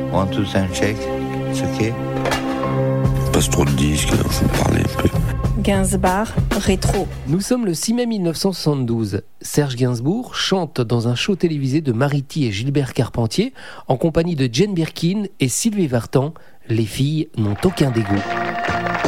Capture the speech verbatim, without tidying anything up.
One, two, sound check. It's okay. Passe trop de disques, il faut parler un peu. Gainsbourg, rétro. Nous sommes le six mai mille neuf cent soixante-douze. Serge Gainsbourg chante dans un show télévisé de Mariti et Gilbert Carpentier en compagnie de Jane Birkin et Sylvie Vartan. Les filles n'ont aucun dégoût.